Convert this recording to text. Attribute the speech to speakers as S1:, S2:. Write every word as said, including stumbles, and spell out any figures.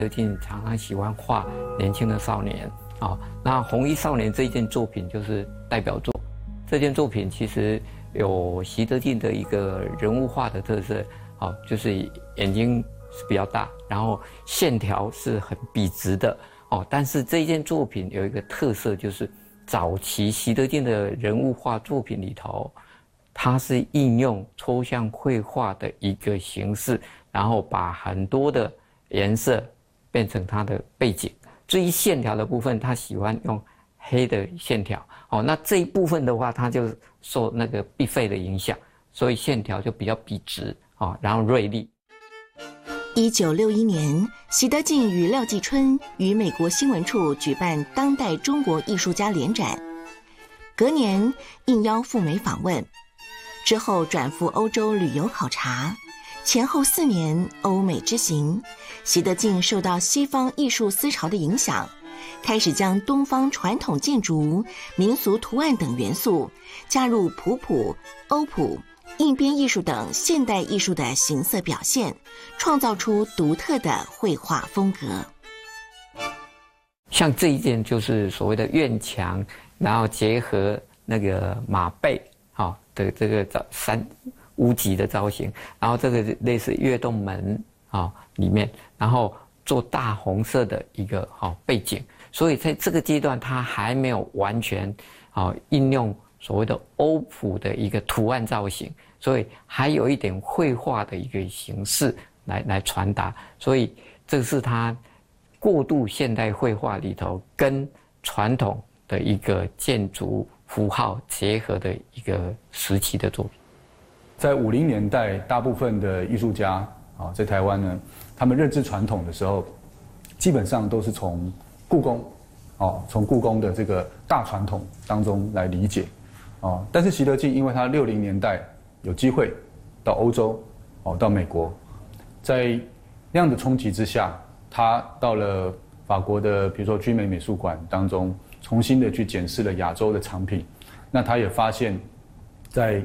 S1: 最近常常喜欢画年轻的少年啊，那《红衣少年》这一件作品就是代表作。这件作品其实有习得进的一个人物画的特色，啊，就是眼睛是比较大，然后线条是很笔直的哦。但是这一件作品有一个特色，就是早期习得进的人物画作品里头，它是应用抽象绘画的一个形式，然后把很多的颜色变成它的背景。至于线条的部分，他喜欢用黑的线条，哦，那这一部分的话，它就受那个毕费的影响，所以线条就比较笔直啊，然后锐利。
S2: 一九六一年，习得进与廖继春于美国新闻处举办当代中国艺术家联展，隔年应邀赴美访问，之后转赴欧洲旅游考察。前后四年欧美之行，习得进受到西方艺术思潮的影响，开始将东方传统建筑、民俗图案等元素加入普普、欧普、硬边艺术等现代艺术的形色表现，创造出独特的绘画风格。
S1: 像这一件就是所谓的院墙，然后结合那个马背好、哦、的这个造三屋脊的造型，然后这个类似跃动门啊、哦、里面，然后做大红色的一个好、哦、背景，所以在这个阶段它还没有完全啊、哦、应用所谓的欧普的一个图案造型，所以还有一点绘画的一个形式来来传达，所以这是它过渡现代绘画里头跟传统的一个建筑符号结合的一个时期的作品。
S3: 在五零年代，大部分的艺术家啊，在台湾呢，他们认知传统的时候，基本上都是从故宫，哦，从故宫的这个大传统当中来理解，哦，但是习得进因为他六零年代有机会到欧洲，哦，到美国，在那样的冲击之下，他到了法国的比如说居美美术馆当中，重新的去检视了亚洲的藏品，那他也发现，在